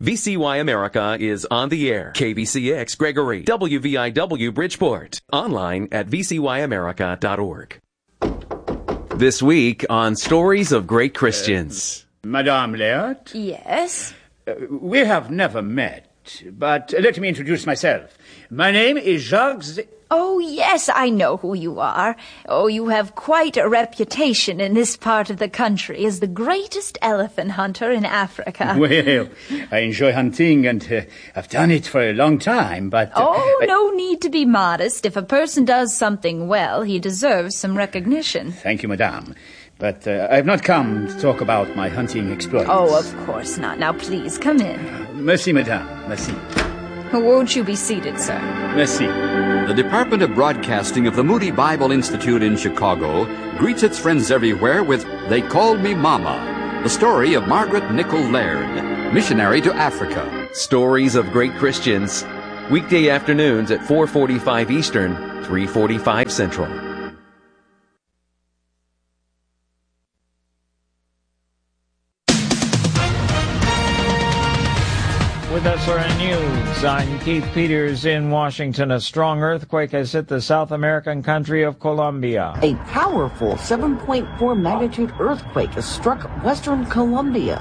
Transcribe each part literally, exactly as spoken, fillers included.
V C Y America is on the air. K B C X Gregory, W V I W Bridgeport. Online at v c y america dot org. This week on Stories of Great Christians. Uh, Madame Laird? Yes? Uh, we have never met, but let me introduce myself. My name is Jacques... Z- Oh, yes, I know who you are. Oh, you have quite a reputation in this part of the country as the greatest elephant hunter in Africa. Well, I enjoy hunting and uh, I've done it for a long time, but... Uh, oh, I... no need to be modest. If a person does something well, he deserves some recognition. Thank you, madame. But uh, I've not come to talk about my hunting exploits. Oh, of course not. Now, please, come in. Uh, merci, madame. Merci. Won't you be seated, sir? Merci. The Department of Broadcasting of the Moody Bible Institute in Chicago greets its friends everywhere with They Called Me Mama, the story of Margaret Nichol Laird, missionary to Africa. Stories of Great Christians, weekday afternoons at four forty-five Eastern, three forty-five Central. With S R N News, I'm Keith Peters in Washington. A strong earthquake has hit the South American country of Colombia. A powerful seven point four magnitude earthquake has struck western Colombia,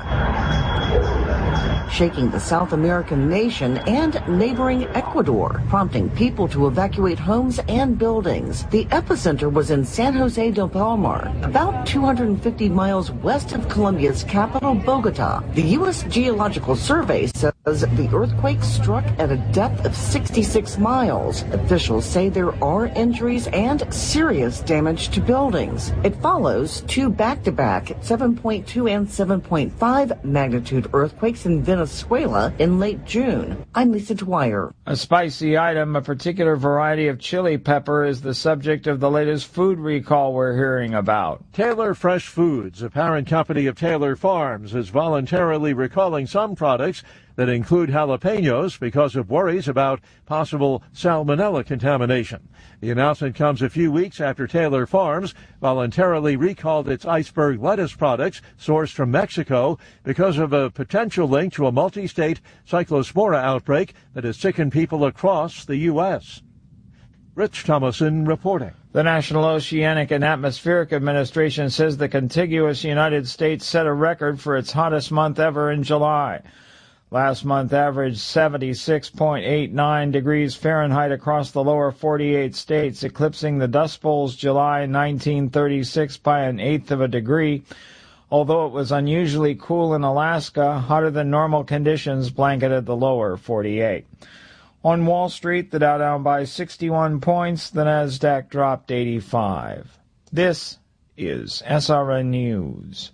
shaking the South American nation and neighboring Ecuador, prompting people to evacuate homes and buildings. The epicenter was in San Jose del Palmar, about two hundred fifty miles west of Colombia's capital, Bogota. The U S Geological Survey says the earthquake struck at a depth of sixty-six miles. Officials say there are injuries and serious damage to buildings. It follows two back-to-back seven point two and seven point five magnitude earthquakes in Venezuela in late June. I'm Lisa Dwyer. A spicy item, a particular variety of chili pepper, is the subject of the latest food recall we're hearing about. Taylor Fresh Foods, a parent company of Taylor Farms, is voluntarily recalling some products that include jalapenos because of worries about possible salmonella contamination. The announcement comes a few weeks after Taylor Farms voluntarily recalled its iceberg lettuce products sourced from Mexico because of a potential link to a multi-state cyclospora outbreak that has sickened people across the U S Rich Thomason reporting. The National Oceanic and Atmospheric Administration says the contiguous United States set a record for its hottest month ever in July. Last month averaged seventy-six point eight nine degrees Fahrenheit across the lower forty-eight states, eclipsing the Dust Bowl's July nineteen thirty-six by an eighth of a degree. Although it was unusually cool in Alaska, hotter than normal conditions blanketed the lower forty-eight. On Wall Street, the Dow down by sixty-one points, the Nasdaq dropped eighty-five. This is S R N News.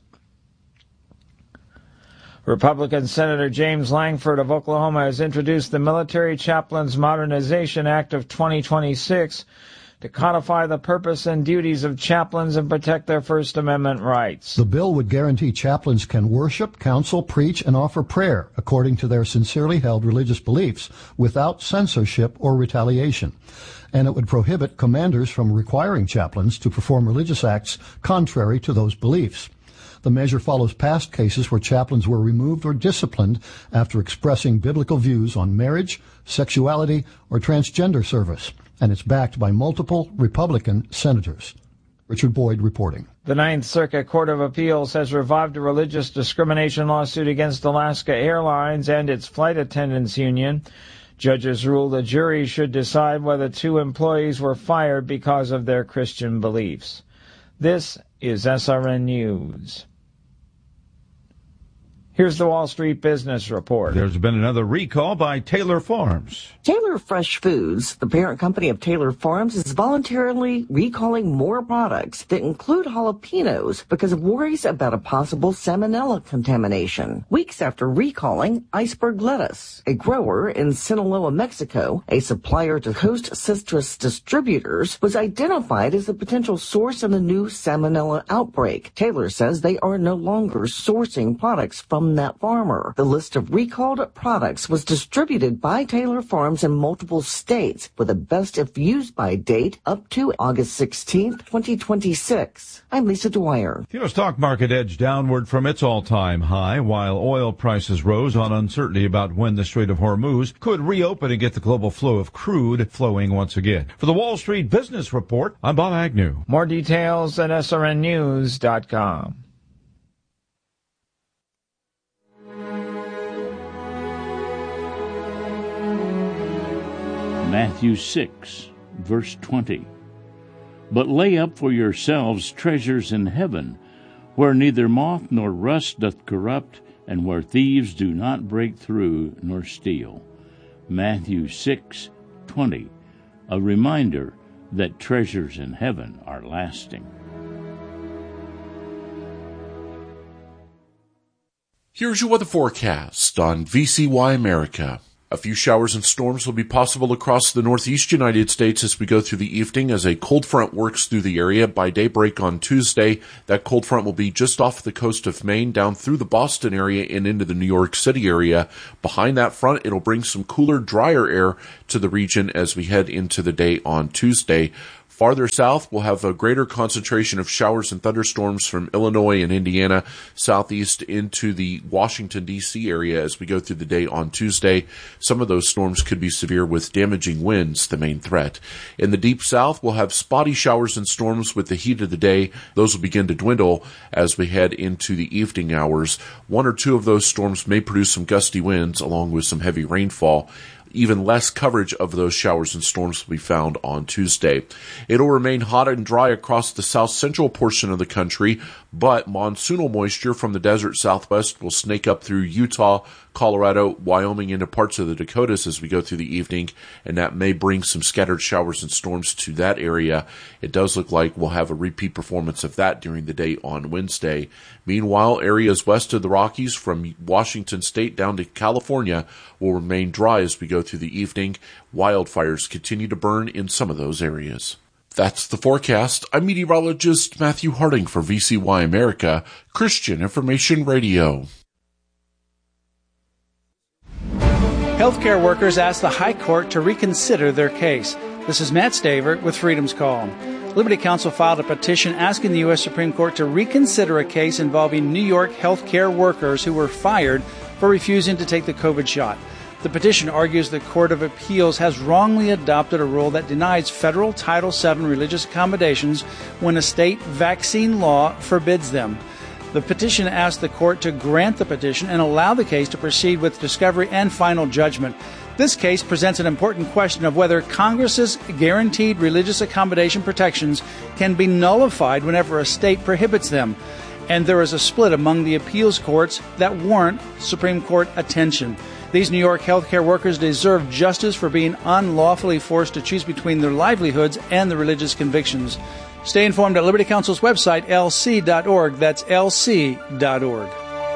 Republican Senator James Langford of Oklahoma has introduced the Military Chaplains Modernization Act of twenty twenty-six to codify the purpose and duties of chaplains and protect their First Amendment rights. The bill would guarantee chaplains can worship, counsel, preach, and offer prayer according to their sincerely held religious beliefs without censorship or retaliation. And it would prohibit commanders from requiring chaplains to perform religious acts contrary to those beliefs. The measure follows past cases where chaplains were removed or disciplined after expressing biblical views on marriage, sexuality, or transgender service, and it's backed by multiple Republican senators. Richard Boyd reporting. The Ninth Circuit Court of Appeals has revived a religious discrimination lawsuit against Alaska Airlines and its flight attendants union. Judges ruled a jury should decide whether two employees were fired because of their Christian beliefs. This is S R N News. Here's the Wall Street Business Report. There's been another recall by Taylor Farms. Taylor Fresh Foods, the parent company of Taylor Farms, is voluntarily recalling more products that include jalapenos because of worries about a possible salmonella contamination. Weeks after recalling iceberg lettuce, a grower in Sinaloa, Mexico, a supplier to Host Citrus Distributors, was identified as a potential source in the new salmonella outbreak. Taylor says they are no longer sourcing products from from that farmer. The list of recalled products was distributed by Taylor Farms in multiple states with a best if used by date up to August sixteenth, twenty twenty-six. I'm Lisa Dwyer. The U S stock market edged downward from its all-time high, while oil prices rose on uncertainty about when the Strait of Hormuz could reopen and get the global flow of crude flowing once again. For the Wall Street Business Report, I'm Bob Agnew. More details at S R N news dot com. Matthew six, verse twenty. But lay up for yourselves treasures in heaven, where neither moth nor rust doth corrupt, and where thieves do not break through nor steal. Matthew six, twenty. A reminder that treasures in heaven are lasting. Here's your weather forecast on V C Y America. A few showers and storms will be possible across the northeast United States as we go through the evening as a cold front works through the area. By daybreak on Tuesday, that cold front will be just off the coast of Maine, down through the Boston area and into the New York City area. Behind that front, it'll bring some cooler, drier air to the region as we head into the day on Tuesday. Farther south, we'll have a greater concentration of showers and thunderstorms from Illinois and Indiana southeast into the Washington, D C area as we go through the day on Tuesday. Some of those storms could be severe with damaging winds, the main threat. In the deep south, we'll have spotty showers and storms with the heat of the day. Those will begin to dwindle as we head into the evening hours. One or two of those storms may produce some gusty winds along with some heavy rainfall. Even less coverage of those showers and storms will be found on Tuesday. It'll remain hot and dry across the south central portion of the country, but monsoonal moisture from the desert southwest will snake up through Utah, Colorado, Wyoming, into parts of the Dakotas as we go through the evening, and that may bring some scattered showers and storms to that area. It does look like we'll have a repeat performance of that during the day on Wednesday. Meanwhile, areas west of the Rockies from Washington State down to California will remain dry as we go through the evening. Wildfires continue to burn in some of those areas. That's the forecast. I'm meteorologist Matthew Harding for V C Y America, Christian Information Radio. Healthcare workers asked the High Court to reconsider their case. This is Matt Staver with Freedom's Call. Liberty Counsel filed a petition asking the U S Supreme Court to reconsider a case involving New York healthcare workers who were fired for refusing to take the COVID shot. The petition argues the Court of Appeals has wrongly adopted a rule that denies federal Title seven religious accommodations when a state vaccine law forbids them. The petition asks the court to grant the petition and allow the case to proceed with discovery and final judgment. This case presents an important question of whether Congress's guaranteed religious accommodation protections can be nullified whenever a state prohibits them. And there is a split among the appeals courts that warrant Supreme Court attention. These New York healthcare workers deserve justice for being unlawfully forced to choose between their livelihoods and their religious convictions. Stay informed at Liberty Counsel's website, L C dot org. That's L C dot org.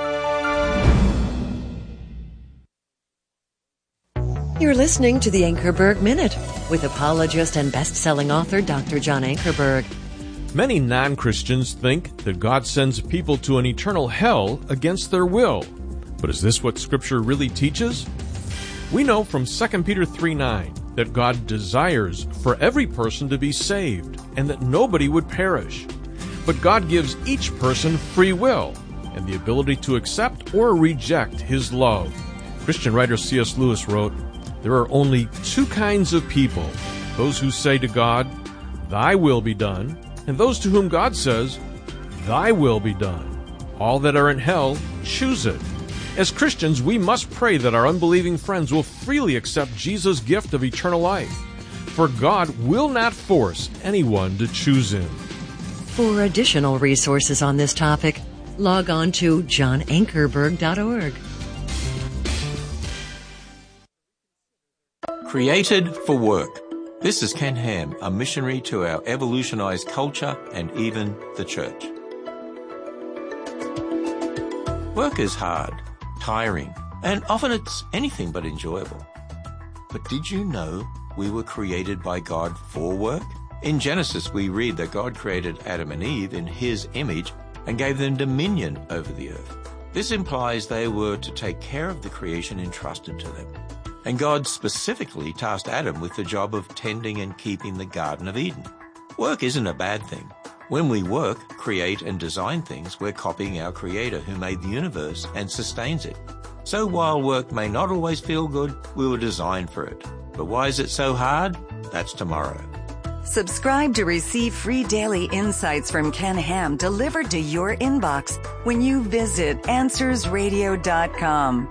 You're listening to the Ankerberg Minute with apologist and best-selling author Doctor John Ankerberg. Many non-Christians think that God sends people to an eternal hell against their will. But is this what Scripture really teaches? We know from Second Peter three nine that God desires for every person to be saved and that nobody would perish. But God gives each person free will and the ability to accept or reject His love. Christian writer C S Lewis wrote, "There are only two kinds of people, those who say to God, 'Thy will be done,' and those to whom God says, 'Thy will be done.' All that are in hell choose it." As Christians, we must pray that our unbelieving friends will freely accept Jesus' gift of eternal life. For God will not force anyone to choose Him. For additional resources on this topic, log on to john ankerberg dot org. Created for work. This is Ken Ham, a missionary to our evolutionized culture and even the church. Work is hard, tiring, and often it's anything but enjoyable. But did you know we were created by God for work? In Genesis, we read that God created Adam and Eve in His image and gave them dominion over the earth. This implies they were to take care of the creation entrusted to them. And God specifically tasked Adam with the job of tending and keeping the Garden of Eden. Work isn't a bad thing. When we work, create, and design things, we're copying our Creator who made the universe and sustains it. So while work may not always feel good, we were designed for it. But why is it so hard? That's tomorrow. Subscribe to receive free daily insights from Ken Ham delivered to your inbox when you visit answers radio dot com.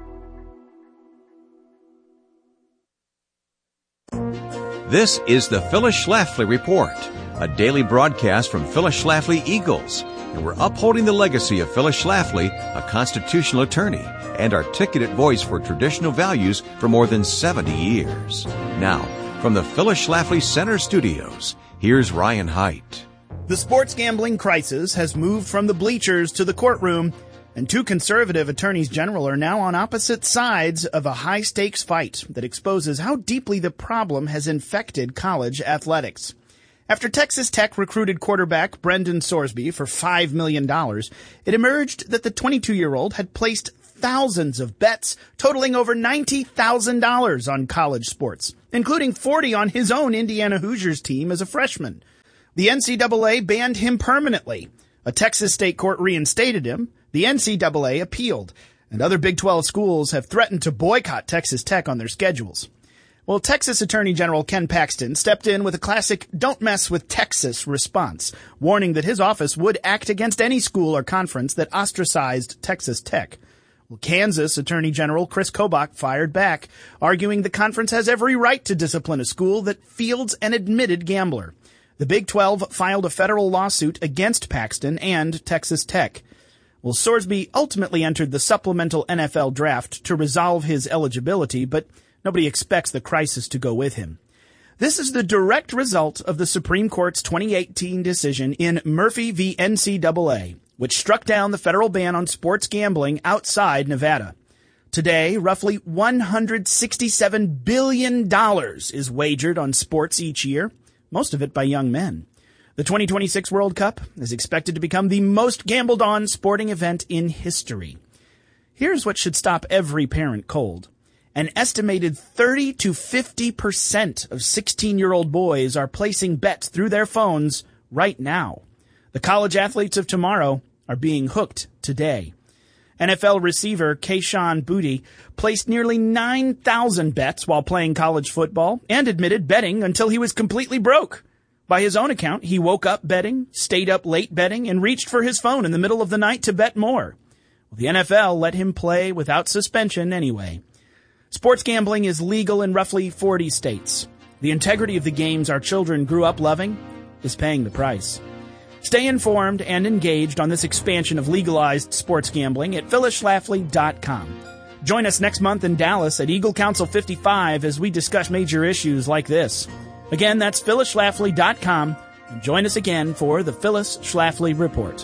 This is the Phyllis Schlafly Report, a daily broadcast from Phyllis Schlafly Eagles, and we're upholding the legacy of Phyllis Schlafly, a constitutional attorney and articulate voice for traditional values for more than seventy years. Now, from the Phyllis Schlafly Center Studios, here's Ryan Haidt. The sports gambling crisis has moved from the bleachers to the courtroom, and two conservative attorneys general are now on opposite sides of a high-stakes fight that exposes how deeply the problem has infected college athletics. After Texas Tech recruited quarterback Brendan Sorsby for five million dollars, it emerged that the twenty-two-year-old had placed thousands of bets totaling over ninety thousand dollars on college sports, including forty on his own Indiana Hoosiers team as a freshman. The N C double A banned him permanently. A Texas state court reinstated him. The N C double A appealed, and other Big twelve schools have threatened to boycott Texas Tech on their schedules. Well, Texas Attorney General Ken Paxton stepped in with a classic "don't mess with Texas" response, warning that his office would act against any school or conference that ostracized Texas Tech. Well, Kansas Attorney General Chris Kobach fired back, arguing the conference has every right to discipline a school that fields an admitted gambler. The Big twelve filed a federal lawsuit against Paxton and Texas Tech. Well, Sorsby ultimately entered the supplemental N F L draft to resolve his eligibility, but nobody expects the crisis to go with him. This is the direct result of the Supreme Court's twenty eighteen decision in Murphy v. N C double A, which struck down the federal ban on sports gambling outside Nevada. Today, roughly one hundred sixty-seven billion dollars is wagered on sports each year, most of it by young men. The twenty twenty-six World Cup is expected to become the most gambled on sporting event in history. Here's what should stop every parent cold. An estimated thirty to fifty percent of sixteen-year-old boys are placing bets through their phones right now. The college athletes of tomorrow are being hooked today. N F L receiver Kayshon Boutte placed nearly nine thousand bets while playing college football and admitted betting until he was completely broke. By his own account, he woke up betting, stayed up late betting, and reached for his phone in the middle of the night to bet more. Well, the N F L let him play without suspension anyway. Sports gambling is legal in roughly forty states. The integrity of the games our children grew up loving is paying the price. Stay informed and engaged on this expansion of legalized sports gambling at phyllis schlafly dot com. Join us next month in Dallas at Eagle Council fifty-five as we discuss major issues like this. Again, that's phyllis schlafly dot com, and join us again for the Phyllis Schlafly Report.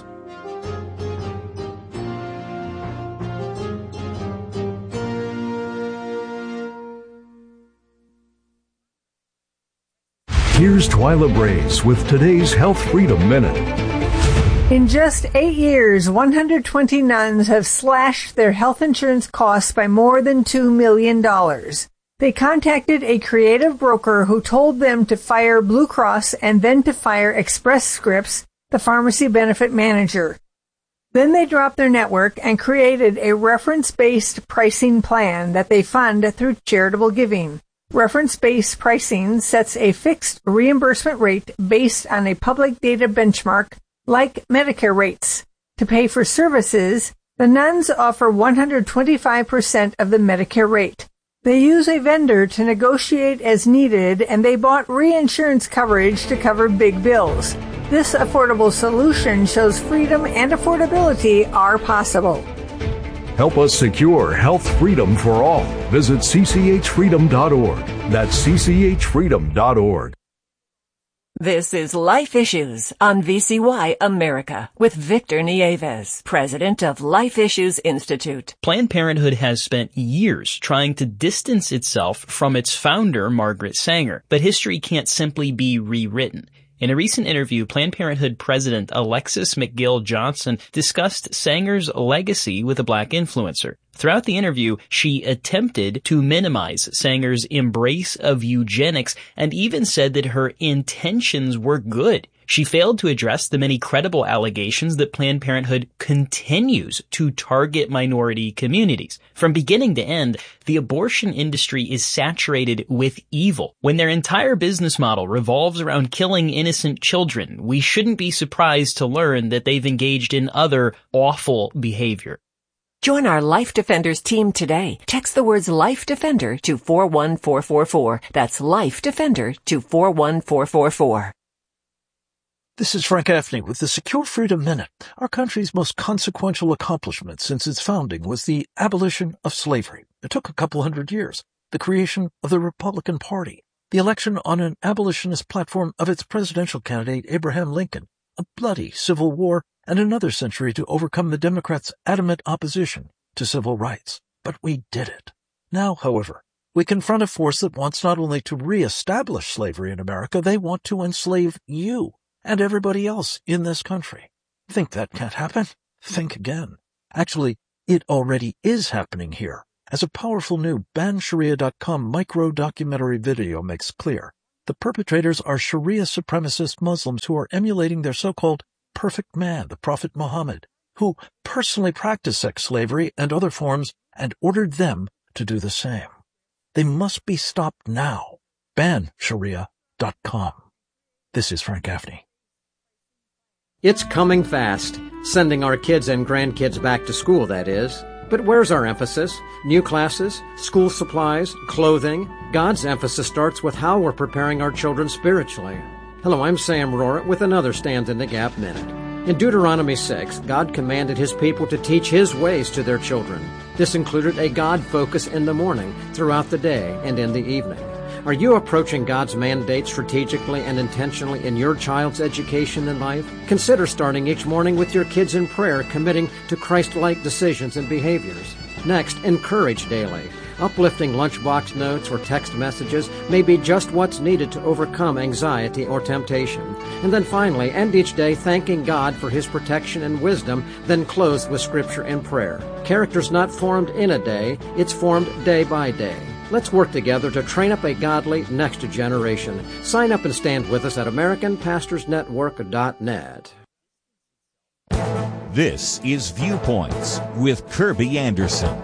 Here's Twyla Brace with today's Health Freedom Minute. In just eight years, one hundred twenty nuns have slashed their health insurance costs by more than two million dollars. They contacted a creative broker who told them to fire Blue Cross and then to fire Express Scripts, the pharmacy benefit manager. Then they dropped their network and created a reference-based pricing plan that they fund through charitable giving. Reference-based pricing sets a fixed reimbursement rate based on a public data benchmark like Medicare rates. To pay for services, the nuns offer one hundred twenty-five percent of the Medicare rate. They use a vendor to negotiate as needed, and they bought reinsurance coverage to cover big bills. This affordable solution shows freedom and affordability are possible. Help us secure health freedom for all. Visit c c h freedom dot org. That's c c h freedom dot org. This is Life Issues on V C Y America with Victor Nieves, president of Life Issues Institute. Planned Parenthood has spent years trying to distance itself from its founder, Margaret Sanger, but history can't simply be rewritten. In a recent interview, Planned Parenthood President Alexis McGill Johnson discussed Sanger's legacy with a black influencer. Throughout the interview, she attempted to minimize Sanger's embrace of eugenics and even said that her intentions were good. She failed to address the many credible allegations that Planned Parenthood continues to target minority communities. From beginning to end, the abortion industry is saturated with evil. When their entire business model revolves around killing innocent children, we shouldn't be surprised to learn that they've engaged in other awful behavior. Join our Life Defenders team today. Text the words Life Defender to four one four four four. That's Life Defender to four one four four four. This is Frank Gaffney with the Secure Freedom Minute. Our country's most consequential accomplishment since its founding was the abolition of slavery. It took a couple hundred years. The creation of the Republican Party. The election on an abolitionist platform of its presidential candidate, Abraham Lincoln. A bloody civil war and another century to overcome the Democrats' adamant opposition to civil rights. But we did it. Now, however, we confront a force that wants not only to reestablish slavery in America, they want to enslave you and everybody else in this country. Think that can't happen? Think again. Actually, it already is happening here, as a powerful new ban sharia dot com micro-documentary video makes clear. The perpetrators are Sharia supremacist Muslims who are emulating their so-called perfect man, the Prophet Muhammad, who personally practiced sex slavery and other forms and ordered them to do the same. They must be stopped now. ban sharia dot com. This is Frank Gaffney. It's coming fast. Sending our kids and grandkids back to school, that is. But where's our emphasis? New classes, school supplies, clothing. God's emphasis starts with how we're preparing our children spiritually. Hello, I'm Sam Rohrer with another Stand in the Gap Minute. In Deuteronomy six, God commanded His people to teach His ways to their children. This included a God focus in the morning, throughout the day, and in the evening. Are you approaching God's mandate strategically and intentionally in your child's education and life? Consider starting each morning with your kids in prayer, committing to Christ-like decisions and behaviors. Next, encourage daily. Uplifting lunchbox notes or text messages may be just what's needed to overcome anxiety or temptation. And then finally, end each day thanking God for His protection and wisdom, then close with Scripture and prayer. Character's not formed in a day, it's formed day by day. Let's work together to train up a godly next generation. Sign up and stand with us at American Pastors Network dot net. This is Viewpoints with Kirby Anderson.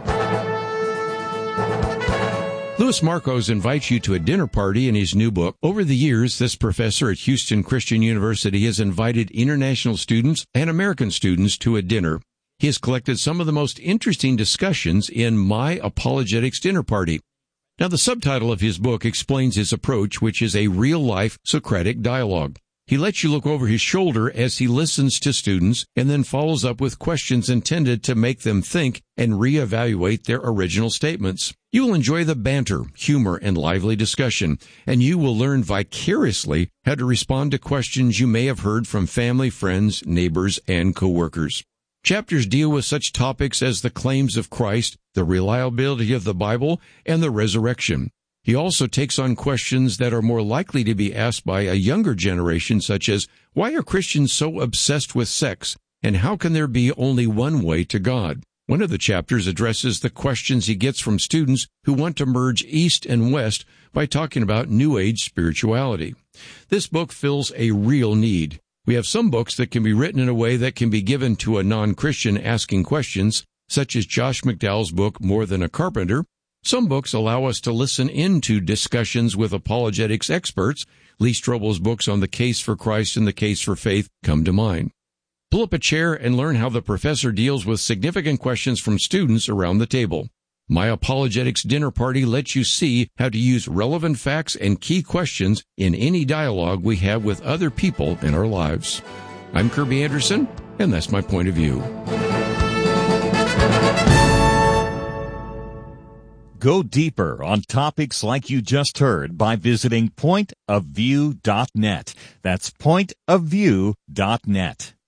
Louis Marcos invites you to a dinner party in his new book. Over the years, this professor at Houston Christian University has invited international students and American students to a dinner. He has collected some of the most interesting discussions in My Apologetics Dinner Party. Now, the subtitle of his book explains his approach, which is a real-life Socratic dialogue. He lets you look over his shoulder as he listens to students and then follows up with questions intended to make them think and reevaluate their original statements. You will enjoy the banter, humor, and lively discussion, and you will learn vicariously how to respond to questions you may have heard from family, friends, neighbors, and coworkers. Chapters deal with such topics as the claims of Christ, the reliability of the Bible, and the resurrection. He also takes on questions that are more likely to be asked by a younger generation, such as, why are Christians so obsessed with sex, and how can there be only one way to God? One of the chapters addresses the questions he gets from students who want to merge East and West by talking about New Age spirituality. This book fills a real need. We have some books that can be written in a way that can be given to a non-Christian asking questions, such as Josh McDowell's book, More Than a Carpenter. Some books allow us to listen into discussions with apologetics experts. Lee Strobel's books on the case for Christ and the case for faith come to mind. Pull up a chair and learn how the professor deals with significant questions from students around the table. My Apologetics Dinner Party lets you see how to use relevant facts and key questions in any dialogue we have with other people in our lives. I'm Kirby Anderson, and that's my point of view. Go deeper on topics like you just heard by visiting point of view dot net. That's point of view dot net.